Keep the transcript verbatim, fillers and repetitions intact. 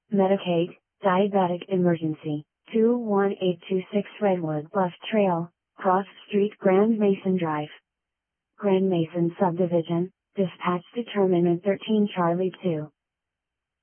Medicaid, Diabetic Emergency, two one eight two six Redwood Bluff Trail, Cross Street, Grand Mason Drive. Grand Mason Subdivision, dispatch determinant thirteen Charlie two.